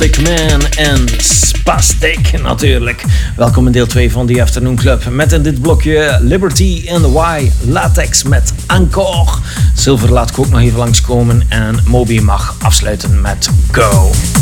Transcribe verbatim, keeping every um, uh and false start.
Plastic Man en Spastic natuurlijk. Welkom in deel twee van The Afternoon Club. Met in dit blokje Liberty in the Y, Latex met Encore. Silver laat ik ook nog even langskomen en Moby mag afsluiten met Go.